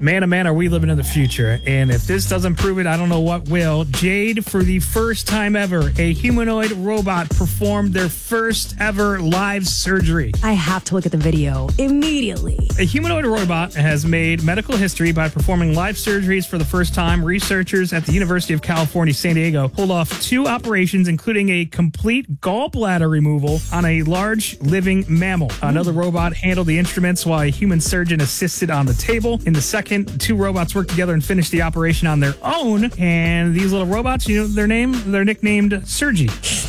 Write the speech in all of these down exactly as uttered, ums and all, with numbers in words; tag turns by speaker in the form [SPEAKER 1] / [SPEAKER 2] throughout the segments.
[SPEAKER 1] Man, oh man, are we living in the future. And if this doesn't prove it, I don't know what will. Jade, for the first time ever, a humanoid robot performed their first ever live surgery.
[SPEAKER 2] I have to look at the video immediately.
[SPEAKER 1] A humanoid robot has made medical history by performing live surgeries for the first time. Researchers at the University of California, San Diego pulled off two operations, including a complete gallbladder removal on a large living mammal. Another robot handled the instruments while a human surgeon assisted on the table. In the second, two robots worked together and finished the operation on their own. And these little robots, you know their name? They're nicknamed Sergi.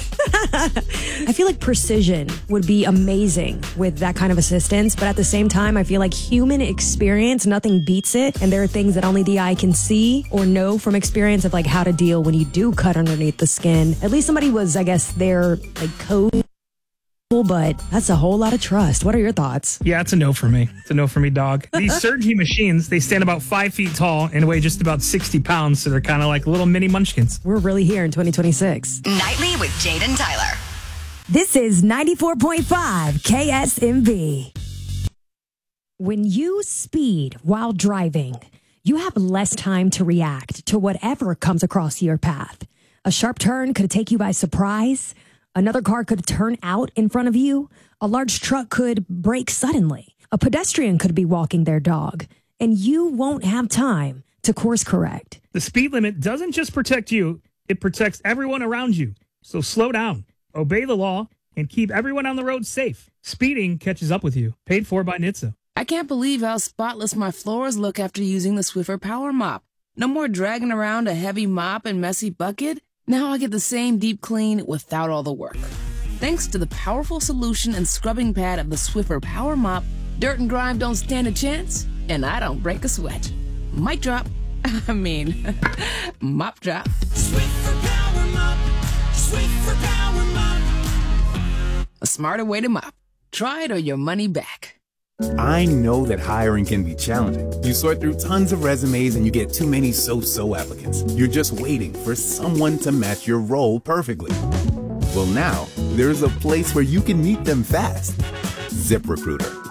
[SPEAKER 2] I feel like precision would be amazing with that kind of assistance, but at the same time, I feel like human experience, nothing beats it. And there are things that only the eye can see or know from experience of like how to deal when you do cut underneath the skin. At least somebody was, I guess, there like code. But that's a whole lot of trust. What are your thoughts?
[SPEAKER 1] Yeah, it's a no for me. It's a no for me, dog. These Sergi machines, they stand about five feet tall and weigh just about sixty pounds, so they're kind of like little mini munchkins.
[SPEAKER 2] We're really here in twenty twenty-six.
[SPEAKER 3] Nightly with Jade and Tyler.
[SPEAKER 2] This is ninety-four point five K S M B. When you speed while driving, you have less time to react to whatever comes across your path. A sharp turn could take you by surprise. Another car could turn out in front of you. A large truck could brake suddenly. A pedestrian could be walking their dog. And you won't have time to course correct.
[SPEAKER 1] The speed limit doesn't just protect you, it protects everyone around you. So slow down, obey the law, and keep everyone on the road safe. Speeding catches up with you. Paid for by N H T S A.
[SPEAKER 4] I can't believe how spotless my floors look after using the Swiffer Power Mop. No more dragging around a heavy mop and messy bucket. Now I get the same deep clean without all the work. Thanks to the powerful solution and scrubbing pad of the Swiffer Power Mop, dirt and grime don't stand a chance, and I don't break a sweat. Mic drop. I mean, mop drop.
[SPEAKER 5] Swiffer Power Mop. Swiffer Power Mop.
[SPEAKER 4] A smarter way to mop. Try it or your money back.
[SPEAKER 6] I know that hiring can be challenging. You sort through tons of resumes and you get too many so-so applicants. You're just waiting for someone to match your role perfectly. Well, now there's a place where you can meet them fast. ZipRecruiter.